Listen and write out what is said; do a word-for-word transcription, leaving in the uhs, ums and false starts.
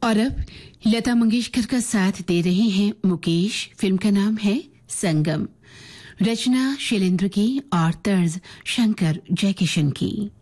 और अब लता मंगेशकर का साथ दे रहे हैं मुकेश। फिल्म का नाम है संगम। रचना शैलेंद्र की और तर्ज शंकर जयकिशन की।